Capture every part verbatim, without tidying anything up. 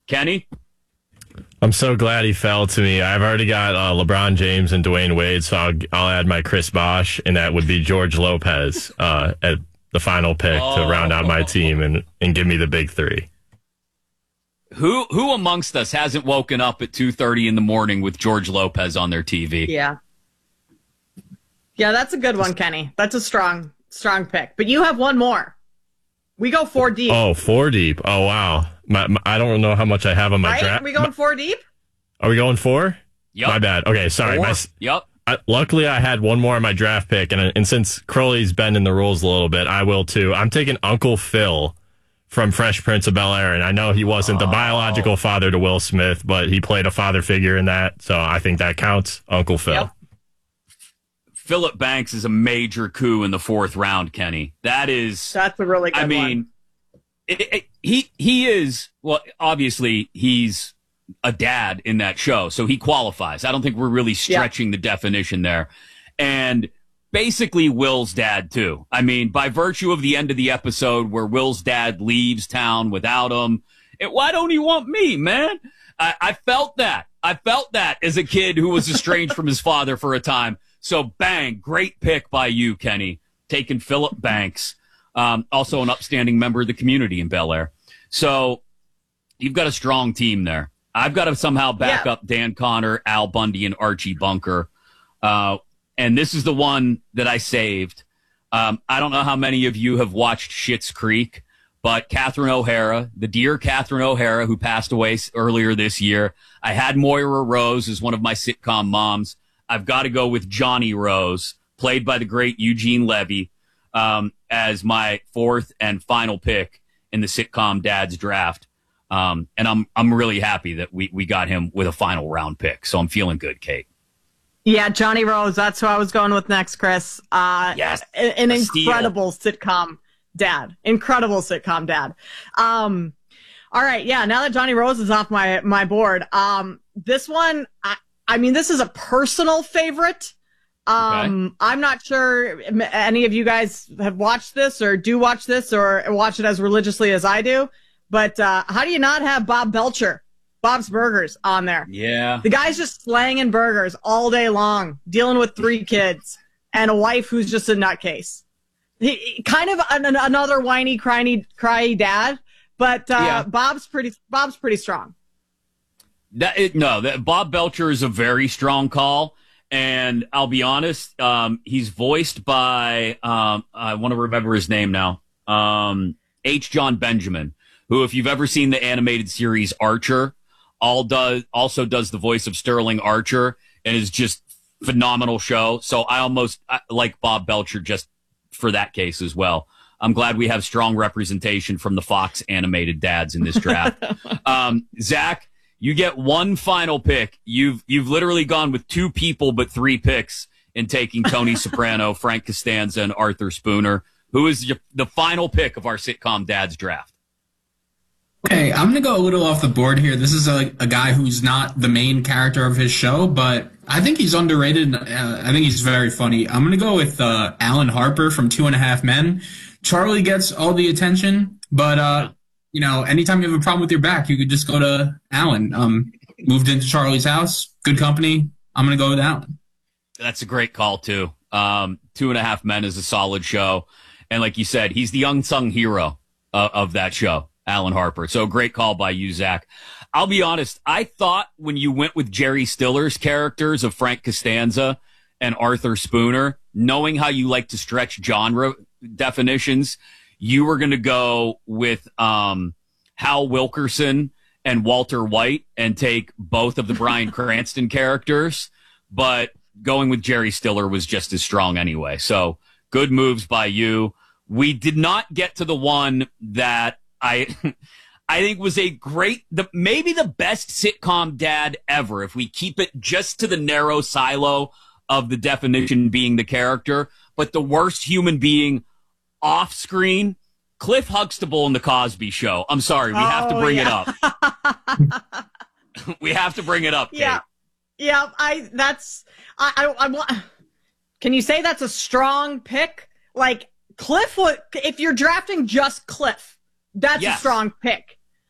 Kenny? I'm so glad he fell to me. I've already got uh, LeBron James and Dwayne Wade, so I'll, I'll add my Chris Bosh, and that would be George Lopez uh, at the final pick oh. to round out my team and, and give me the big three. Who who amongst us hasn't woken up at two thirty in the morning with George Lopez on their T V? Yeah. Yeah, that's a good one, Kenny. That's a strong, strong pick. But you have one more. We go four deep. Oh, four deep. Oh, wow. My, my, I don't know how much I have on my right? draft. Are we going four deep? Are we going four? Yep. My bad. Okay, sorry. My, yep. I, luckily, I had one more on my draft pick, and, and since Crowley's bending the rules a little bit, I will too. I'm taking Uncle Phil from Fresh Prince of Bel-Air, and I know he wasn't oh. the biological father to Will Smith, but he played a father figure in that, so I think that counts. Uncle Phil. Yep. Philip Banks is a major coup in the fourth round, Kenny. That is... That's a really good I mean, one. It, it, he, he is... Well, obviously, he's a dad in that show, so he qualifies. I don't think we're really stretching yeah. the definition there. And basically, Will's dad, too. I mean, by virtue of the end of the episode where Will's dad leaves town without him, it, why don't he want me, man? I, I felt that. I felt that as a kid who was estranged from his father for a time. So, bang, great pick by you, Kenny, taking Philip Banks, um, also an upstanding member of the community in Bel-Air. So, you've got a strong team there. I've got to somehow back yeah. up Dan Connor, Al Bundy, and Archie Bunker. Uh, and this is the one that I saved. Um, I don't know how many of you have watched Schitt's Creek, but Catherine O'Hara, the dear Catherine O'Hara, who passed away earlier this year. I had Moira Rose as one of my sitcom moms. I've got to go with Johnny Rose, played by the great Eugene Levy, um, as my fourth and final pick in the sitcom Dad's draft. Um, and I'm I'm really happy that we, we got him with a final round pick. So I'm feeling good, Kate. Yeah, Johnny Rose. That's who I was going with next, Chris. Uh, yes, an incredible sitcom dad. Incredible sitcom dad. Um, all right, yeah. Now that Johnny Rose is off my my board, um, this one. I, I mean, this is a personal favorite. Um, okay. I'm not sure any of you guys have watched this or do watch this or watch it as religiously as I do. But uh, how do you not have Bob Belcher, Bob's Burgers, on there? Yeah. The guy's just slanging burgers all day long, dealing with three kids and a wife who's just a nutcase. He, kind of an, another whiny, cryy, cryy dad, but uh, yeah. Bob's pretty Bob's pretty strong. That it, no, that Bob Belcher is a very strong call, and I'll be honest, um, he's voiced by um, I want to remember his name now, um, H. John Benjamin, who, if you've ever seen the animated series Archer, all does also does the voice of Sterling Archer, and is just phenomenal show. So I almost I, like Bob Belcher just for that case as well. I'm glad we have strong representation from the Fox animated dads in this draft. um, Zach. You get one final pick. You've you've literally gone with two people but three picks in taking Tony Soprano, Frank Costanza, and Arthur Spooner. Who is your, the final pick of our sitcom dads draft? Okay, I'm going to go a little off the board here. This is a, a guy who's not the main character of his show, but I think he's underrated. Uh, I think he's very funny. I'm going to go with uh, Alan Harper from Two and a Half Men. Charlie gets all the attention, but... Uh, You know, anytime you have a problem with your back, you could just go to Alan. Um, moved into Charlie's house, good company. I'm going to go with Alan. That's a great call, too. Um, Two and a Half Men is a solid show. And like you said, he's the unsung hero uh, of that show, Alan Harper. So great call by you, Zach. I'll be honest. I thought when you went with Jerry Stiller's characters of Frank Costanza and Arthur Spooner, knowing how you like to stretch genre definitions, you were going to go with um, Hal Wilkerson and Walter White and take both of the Bryan Cranston characters, but going with Jerry Stiller was just as strong anyway. So good moves by you. We did not get to the one that I I think was a great, the maybe the best sitcom dad ever, if we keep it just to the narrow silo of the definition being the character, but the worst human being off screen, Cliff Huxtable in The Cosby Show. I'm sorry, we have to Oh, bring yeah. it up. We have to bring it up, Kate. Yeah, yeah. I that's I I, I want. Can you say that's a strong pick? Like Cliff would, if you're drafting just Cliff, that's Yes. a strong pick.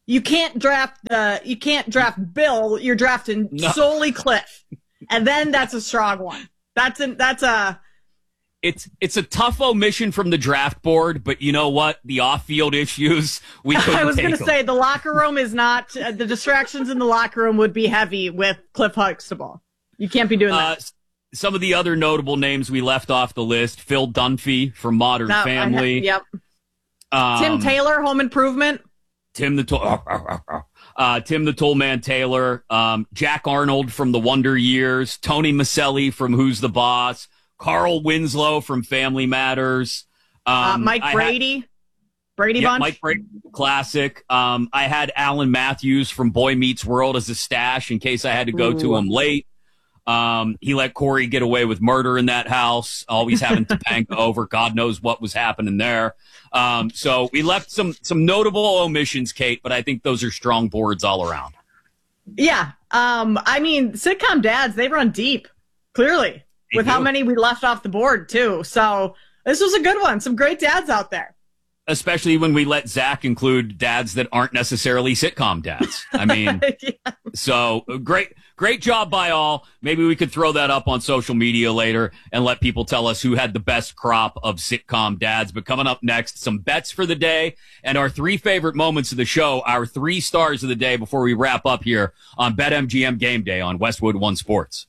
you can't draft the you can't draft Bill. You're drafting No. solely Cliff, and then that's a strong one. That's a that's a. It's it's a tough omission from the draft board, but you know what? The off-field issues we couldn't I was take going to them. say the locker room is not uh, the distractions in the locker room would be heavy with Cliff Huxtable. You can't be doing Uh, that. some of the other notable names we left off the list: Phil Dunphy from Modern No, I ha- Family. yep. Um, Tim Taylor, Home Improvement. Tim the Tool, uh, Tim the Toolman Taylor, um, Jack Arnold from The Wonder Years, Tony Maselli from Who's the Boss, Carl Winslow from Family Matters, um, Uh, Mike I Brady. Had, Brady yeah, Bunch. Mike Brady, classic. Um, I had Alan Matthews from Boy Meets World as a stash in case I had to go Ooh. to him late. Um, he let Corey get away with murder in that house, always having Topanga over. God knows what was happening there. Um, so we left some, some notable omissions, Kate, but I think those are strong boards all around. Yeah. Um, I mean, sitcom dads, they run deep, clearly, They with how do. many we left off the board, too. So this was a good one. Some great dads out there. Especially when we let Zach include dads that aren't necessarily sitcom dads. I mean, Yeah. so great, great job by all. Maybe we could throw that up on social media later and let people tell us who had the best crop of sitcom dads. But coming up next, some bets for the day and our three favorite moments of the show, our three stars of the day before we wrap up here on BetMGM Game Day on Westwood One Sports.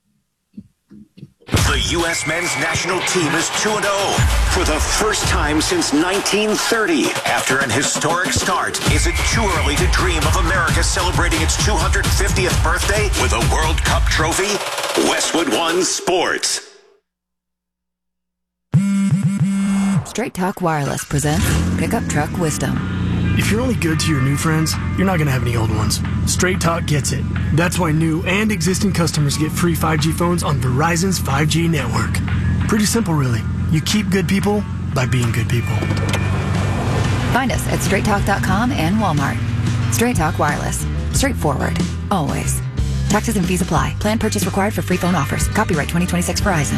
The U S men's national team is two and oh for the first time since nineteen thirty. After an historic start, is it too early to dream of America celebrating its two hundred fiftieth birthday with a World Cup trophy? Westwood One Sports. Straight Talk Wireless presents Pickup Truck Wisdom. If you're only good to your new friends, you're not going to have any old ones. Straight Talk gets it. That's why new and existing customers get free five G phones on Verizon's five G network. Pretty simple, really. You keep good people by being good people. Find us at straight talk dot com and Walmart. Straight Talk Wireless. Straightforward. Always. Taxes and fees apply. Plan purchase required for free phone offers. Copyright twenty twenty-six Verizon.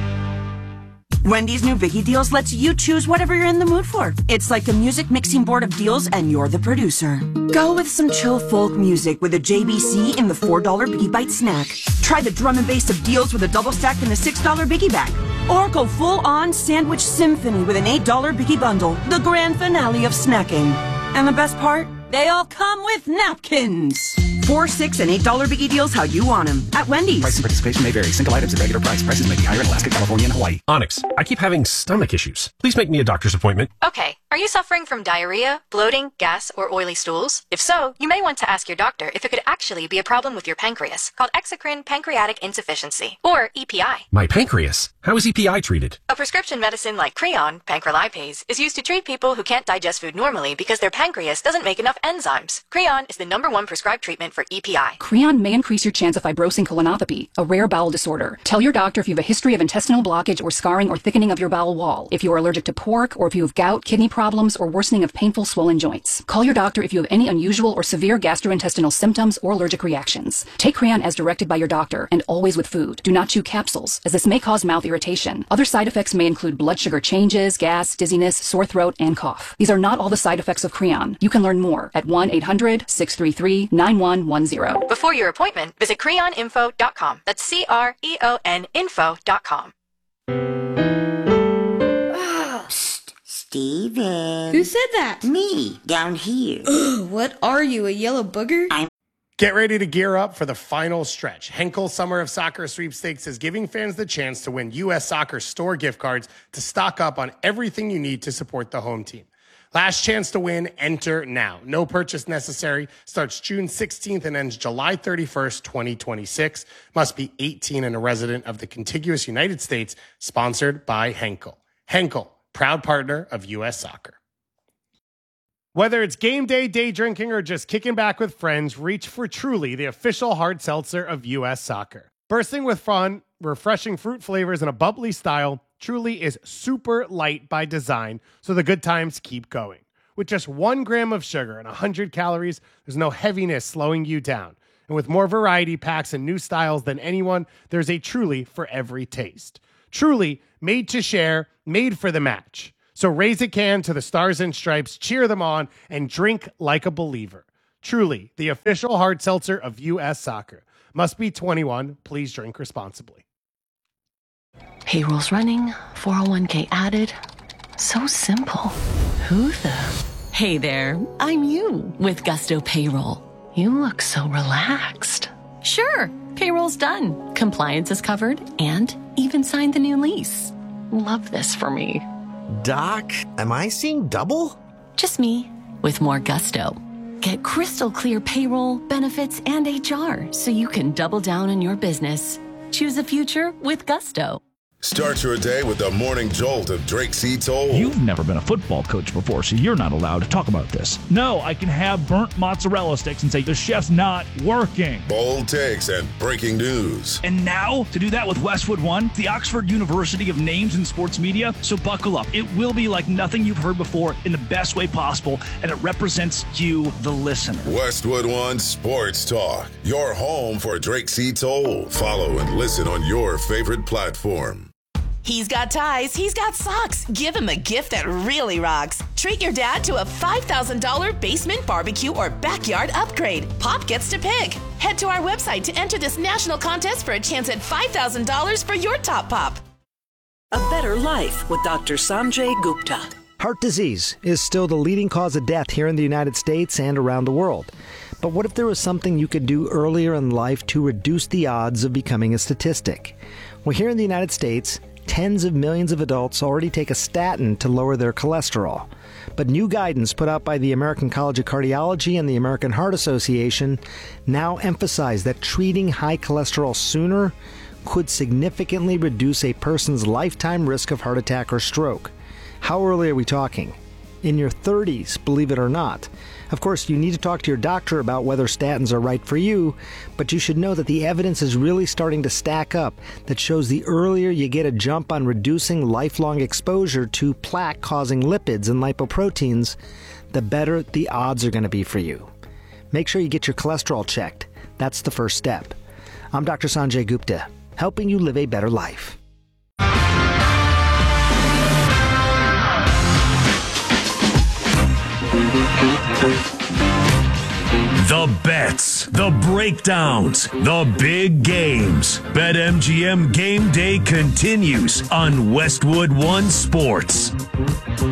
Wendy's new Biggie Deals lets you choose whatever you're in the mood for. It's like a music mixing board of deals, and you're the producer. Go with some chill folk music with a J B C in the four dollar Biggie Bite snack. Try the drum and bass of deals with a double stack in the six dollar Biggie bag. Or go full-on sandwich symphony with an eight dollar Biggie bundle, the grand finale of snacking. And the best part? They all come with napkins. Four, six, and eight dollar Biggie Deals how you want them at Wendy's. Price and participation may vary. Single items at regular price. Prices may be higher in Alaska, California, and Hawaii. Onyx, I keep having stomach issues. Please make me a doctor's appointment. Okay, are you suffering from diarrhea, bloating, gas, or oily stools? If so, you may want to ask your doctor if it could actually be a problem with your pancreas, called exocrine pancreatic insufficiency, or E P I. My pancreas. How is E P I treated? A prescription medicine like Creon, pancrelipase, is used to treat people who can't digest food normally because their pancreas doesn't make enough enzymes. Creon is the number one prescribed treatment for E P I. Creon may increase your chance of fibrosing colonopathy, a rare bowel disorder. Tell your doctor if you have a history of intestinal blockage or scarring or thickening of your bowel wall, if you are allergic to pork, or if you have gout, kidney problems, or worsening of painful swollen joints. Call your doctor if you have any unusual or severe gastrointestinal symptoms or allergic reactions. Take Creon as directed by your doctor, and always with food. Do not chew capsules, as this may cause mouth irritation. Other side effects may include blood sugar changes, gas, dizziness, sore throat, and cough. These are not all the side effects of Creon. You can learn more at one eight hundred six three three nine one one zero. Before your appointment, visit creon info dot com. That's C R E O N info dot com. Steven. Who said that? Me, down here. Ugh, what are you, a yellow booger? I'm Get ready to gear up for the final stretch. Henkel Summer of Soccer Sweepstakes is giving fans the chance to win U S Soccer store gift cards to stock up on everything you need to support the home team. Last chance to win, enter now. No purchase necessary. Starts June sixteenth and ends July thirty-first, twenty twenty-six. Must be eighteen and a resident of the contiguous United States. Sponsored by Henkel. Henkel, proud partner of U S Soccer. Whether it's game day, day drinking, or just kicking back with friends, reach for Truly, the official hard seltzer of U S Soccer. Bursting with fun, refreshing fruit flavors, and a bubbly style, Truly is super light by design, so the good times keep going. With just one gram of sugar and one hundred calories, there's no heaviness slowing you down. And with more variety packs and new styles than anyone, there's a Truly for every taste. Truly, made to share, made for the match. So raise a can to the Stars and Stripes, cheer them on, and drink like a believer. Truly, the official hard seltzer of U S Soccer. Must be twenty-one. Please drink responsibly. Payroll's running, four oh one k added. So simple. Who the? Hey there, I'm you with Gusto Payroll. You look so relaxed. Sure, payroll's done. Compliance is covered and even signed the new lease. Love this for me. Doc, am I seeing double? Just me with more gusto. Get crystal clear payroll, benefits, and H R so you can double down on your business. Choose a future with Gusto. Start your day with the morning jolt of Drake C. Toll. You've never been a football coach before, so you're not allowed to talk about this. No, I can have burnt mozzarella sticks and say the chef's not working. Bold takes and breaking news. And now, to do that with Westwood One, the Oxford University of Names in Sports Media. So buckle up. It will be like nothing you've heard before in the best way possible, and it represents you, the listener. Westwood One Sports Talk, your home for Drake C. Toll. Follow and listen on your favorite platform. He's got ties, he's got socks. Give him a gift that really rocks. Treat your dad to a five thousand dollars basement barbecue or backyard upgrade. Pop gets to pick. Head to our website to enter this national contest for a chance at five thousand dollars for your top pop. A better life with Doctor Sanjay Gupta. Heart disease is still the leading cause of death here in the United States and around the world. But what if there was something you could do earlier in life to reduce the odds of becoming a statistic? Well, here in the United States, tens of millions of adults already take a statin to lower their cholesterol. But new guidance put out by the American College of Cardiology and the American Heart Association now emphasize that treating high cholesterol sooner could significantly reduce a person's lifetime risk of heart attack or stroke. How early are we talking? In your thirties, believe it or not. Of course, you need to talk to your doctor about whether statins are right for you, but you should know that the evidence is really starting to stack up that shows the earlier you get a jump on reducing lifelong exposure to plaque-causing lipids and lipoproteins, the better the odds are going to be for you. Make sure you get your cholesterol checked. That's the first step. I'm Doctor Sanjay Gupta, helping you live a better life. The bets, the breakdowns, the big games. BetMGM Game Day continues on Westwood One Sports.